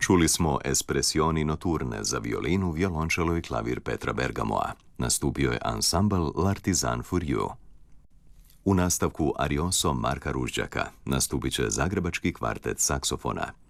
Čuli smo Espressioni Notturne za violinu, violončelo i klavir Petra Bergamoa. Nastupio je ansambl L'Artisan Furieux. U nastavku Arioso Marka Ružđaka nastupit će zagrebački kvartet saksofona.